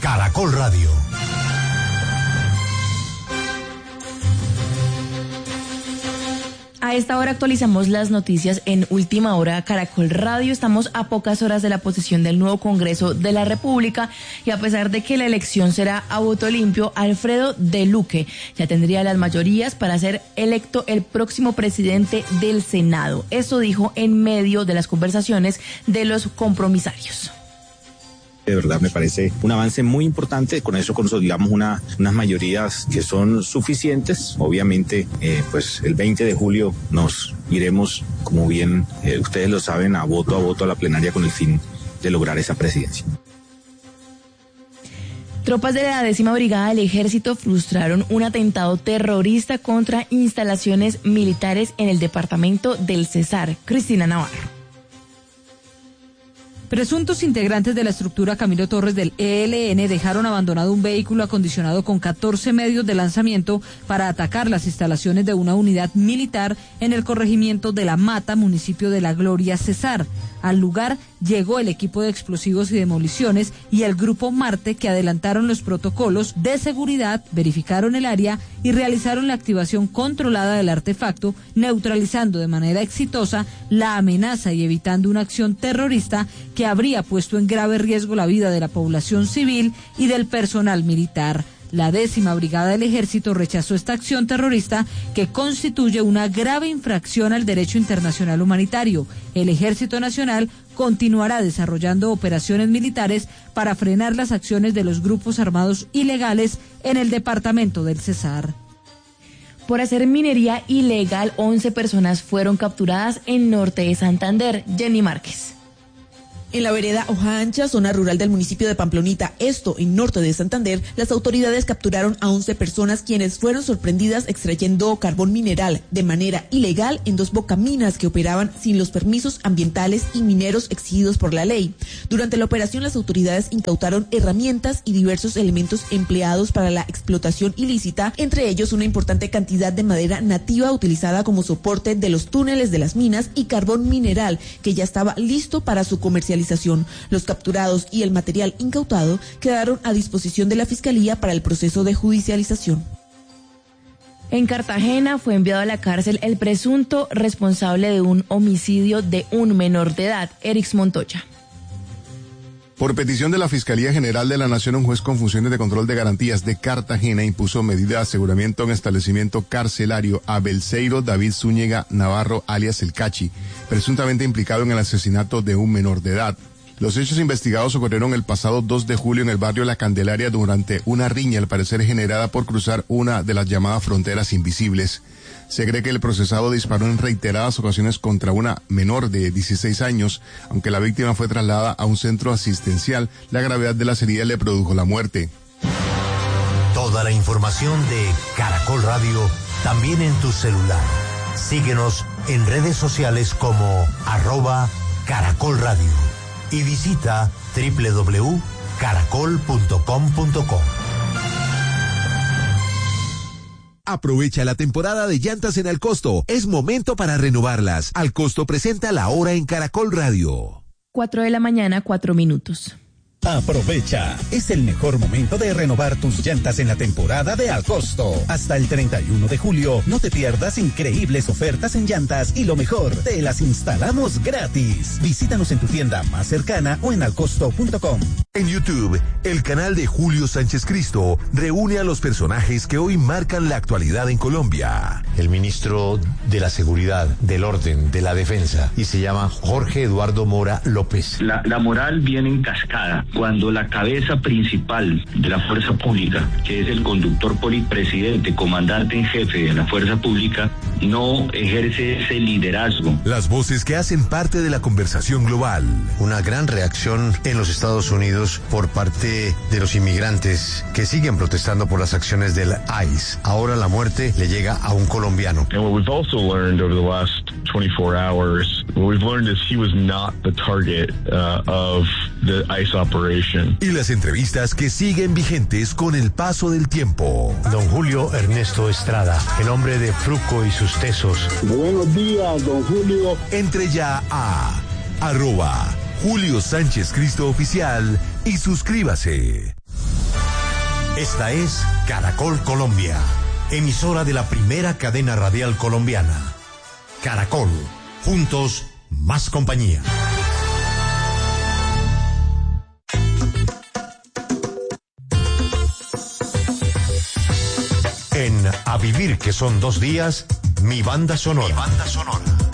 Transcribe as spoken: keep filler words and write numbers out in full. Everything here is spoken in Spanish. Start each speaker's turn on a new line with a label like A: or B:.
A: Caracol Radio.
B: A esta hora actualizamos las noticias en Última Hora Caracol Radio. Estamos a pocas horas de la posesión del nuevo Congreso de la República y a pesar de que la elección será a voto limpio, Alfredo de Luque ya tendría las mayorías para ser electo el próximo presidente del Senado. Eso dijo en medio de las conversaciones de los compromisarios.
C: De verdad me parece un avance muy importante, con eso consolidamos una, unas mayorías que son suficientes. Obviamente, eh, pues el veinte de julio nos iremos, como bien eh, ustedes lo saben, a voto a voto a la plenaria con el fin de lograr esa presidencia.
B: Tropas de la décima brigada del ejército frustraron un atentado terrorista contra instalaciones militares en el departamento del Cesar. Cristina Navarro.
D: Presuntos integrantes de la estructura Camilo Torres del E L N dejaron abandonado un vehículo acondicionado con catorce medios de lanzamiento para atacar las instalaciones de una unidad militar en el corregimiento de La Mata, municipio de La Gloria, Cesar. Al lugar llegó el equipo de explosivos y demoliciones y el grupo Marte, que adelantaron los protocolos de seguridad, verificaron el área y realizaron la activación controlada del artefacto, neutralizando de manera exitosa la amenaza y evitando una acción terrorista que habría puesto en grave riesgo la vida de la población civil y del personal militar. La décima brigada del ejército rechazó esta acción terrorista que constituye una grave infracción al derecho internacional humanitario. El Ejército Nacional continuará desarrollando operaciones militares para frenar las acciones de los grupos armados ilegales en el departamento del Cesar.
B: Por hacer minería ilegal, once personas fueron capturadas en norte de Santander. Jenny Márquez.
E: En la vereda Hoja Ancha, zona rural del municipio de Pamplonita, esto en norte de Santander, las autoridades capturaron a once personas quienes fueron sorprendidas extrayendo carbón mineral de manera ilegal en dos bocaminas que operaban sin los permisos ambientales y mineros exigidos por la ley. Durante la operación, las autoridades incautaron herramientas y diversos elementos empleados para la explotación ilícita, entre ellos una importante cantidad de madera nativa utilizada como soporte de los túneles de las minas y carbón mineral que ya estaba listo para su comercialización. Los capturados y el material incautado quedaron a disposición de la Fiscalía para el proceso de judicialización.
B: En Cartagena fue enviado a la cárcel el presunto responsable de un homicidio de un menor de edad, Erix Montoya.
F: Por petición de la Fiscalía General de la Nación, un juez con funciones de control de garantías de Cartagena impuso medida de aseguramiento en establecimiento carcelario a Belseiro David Zúñiga Navarro, alias El Cachi, presuntamente implicado en el asesinato de un menor de edad. Los hechos investigados ocurrieron el pasado dos de julio en el barrio La Candelaria durante una riña, al parecer generada por cruzar una de las llamadas fronteras invisibles. Se cree que el procesado disparó en reiteradas ocasiones contra una menor de dieciséis años, aunque la víctima fue trasladada a un centro asistencial. La gravedad de las heridas le produjo la muerte.
A: Toda la información de Caracol Radio también en tu celular. Síguenos en redes sociales como arroba Caracol Radio y visita doble u doble u doble u punto caracol punto com punto co.
G: Aprovecha la temporada de llantas en Alcosto. Es momento para renovarlas. Alcosto presenta La Hora en Caracol Radio.
B: Cuatro de la mañana, cuatro minutos.
H: Aprovecha, es el mejor momento de renovar tus llantas en la temporada de Alcosto. Hasta el treinta y uno de julio, no te pierdas increíbles ofertas en llantas y lo mejor, te las instalamos gratis. Visítanos en tu tienda más cercana o en alcosto punto com.
G: En YouTube, el canal de Julio Sánchez Cristo reúne a los personajes que hoy marcan la actualidad en Colombia.
I: El ministro de la Seguridad, del Orden, de la Defensa, y se llama Jorge Eduardo Mora López.
J: La, la moral viene en cascada. Cuando la cabeza principal de la fuerza pública, que es el conductor polipresidente, comandante en jefe de la fuerza pública, no ejerce ese liderazgo.
G: Las voces que hacen parte de la conversación global.
I: Una gran reacción en los Estados Unidos por parte de los inmigrantes que siguen protestando por las acciones del I C E. Ahora la muerte le llega a un colombiano.
K: And what we've also learned over the last twenty-four hours, what we've learned is he was not the target uh, of the I C E operation.
G: Y las entrevistas que siguen vigentes con el paso del tiempo.
I: Don Julio Ernesto Estrada, el hombre de Fruco y sus tesos.
L: Buenos días, don Julio.
G: Entre ya a arroba Julio Sánchez Cristo Oficial y suscríbase.
A: Esta es Caracol Colombia, emisora de la primera cadena radial colombiana. Caracol, juntos, más compañía. En A Vivir, que son dos días, mi banda sonora. Mi banda sonora.